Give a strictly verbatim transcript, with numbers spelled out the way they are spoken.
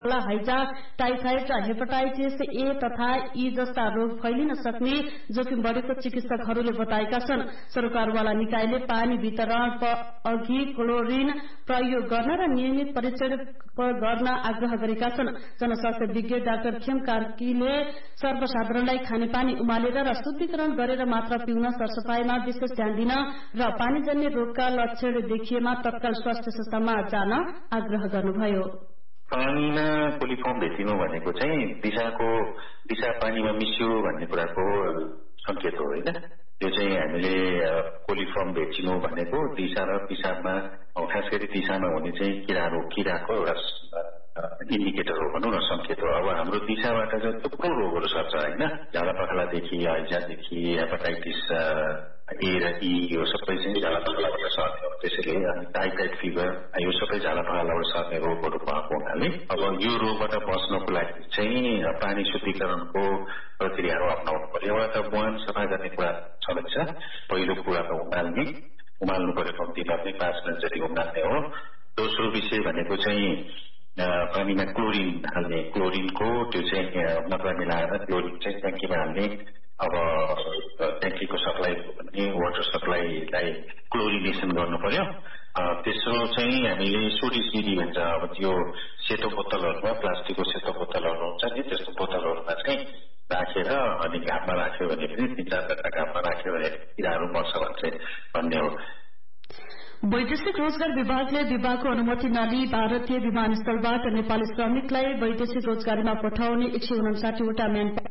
हैजा, टाइफाइड र हेपाटाइटिस ए तथा ई जस्ता रोग फैलिन सक्ने जोखिम बढ़ेको चिकित्सकहरूले बताएका छन्। सरकारवाला निकायले पानी वितरण अघि क्लोरिन प्रयोग गर्न र नियमित परीक्षण गर्न आग्रह गरेका छन्। जनस्वास्थ्य विज्ञ डाक्टर खेम कार्कीले सर्वसाधारणलाई खानेपानी उमालेर र शुद्धिकरण गरेर मात्र पिउन, सरसफाईमा विशेष ध्यान दिन र पानीजन्य रोगका लक्षण देखिएमा तत्काल स्वास्थ्य संस्थामा जान आग्रह गर्नुभयो। पानीमा कोलिफर्म भेटिनु भनेको चाहिँ दिशाको दिशा पानीमा मिसियो भन्ने कुराको संकेत हो होइन। त्यो चाहिँ हामीले कोलिफर्म भेटिनु भनेको दिशा र पिसाबमा, खास गरी दिशामा हुने चाहिँ किराहरू किराको एउटा इन्डिकेटर हो भनौँ न, संकेत हो। अब हाम्रो दिशाबाट चाहिँ थुप्रो रोगहरू सर्छ होइन। झाडापखालादेखि हैजादेखि हेपाटाइटिस ए र ई यो सबै चाहिँ झाडापखालाबाट सर्ने हो। त्यसैले टाइफाइड फिभर यो सबै झाडापखालाबाट सर्ने रोगहरू भएको हुनाले अब यो रोगबाट बच्नको लागि चाहिँ पानी शुद्धिकरणको प्रक्रियाहरू अप्नाउनु पर्यो। एउटा त मुहान सफा गर्ने कुरा छँदैछ। पहिलो कुरा त उमाल्ने उमाल्नु पर्यो, कम्तीमा पनि पाँच मिनट जति उमाल्ने हो। दोस्रो विषय भनेको चाहिँ पानीमा क्लोरिन हाल्ने। क्लोरिनको त्यो चाहिँ मात्रा मिलाएर क्लोरिन चाहिँ ट्याङ्कीमा हाल्ने। अब ट्याङ्कीको सप्लाई पनि वाटर सप्लाईलाई क्लोरिनेसन गर्नु पर्यो। तेस्रो चाहिँ हामीले सोडिस विधि भन्छ। अब त्यो सेतो बोतलहरूमा, प्लास्टिकको सेतो बोतलहरू हुन्छ नि, त्यस्तो बोतलहरूमा चाहिँ राखेर अनि घाममा राख्यो भने पनि तिन चार घण्टा घाममा राख्यो भने किराहरू मर्छ भन्छ भन्ने हो। वैदेशिक रोजगार विभागले विभागको अनुमति नलिई भारतीय विमानस्थलबाट नेपाली श्रमिकलाई वैदेशिक रोजगारीमा पठाउने एक सय उनासाठीवटा म्यान